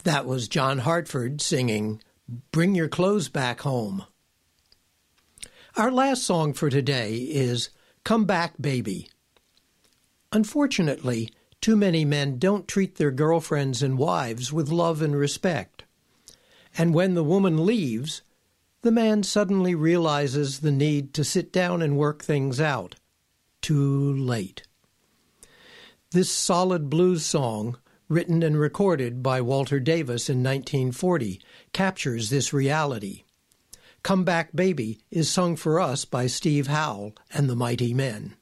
That was John Hartford singing Bring Your Clothes Back Home. Our last song for today is Come Back, Baby. Unfortunately, too many men don't treat their girlfriends and wives with love and respect. And when the woman leaves, the man suddenly realizes the need to sit down and work things out. Too late. This solid blues song, written and recorded by Walter Davis in 1940, captures this reality. Come Back Baby is sung for us by Steve Howell and the Mighty Men.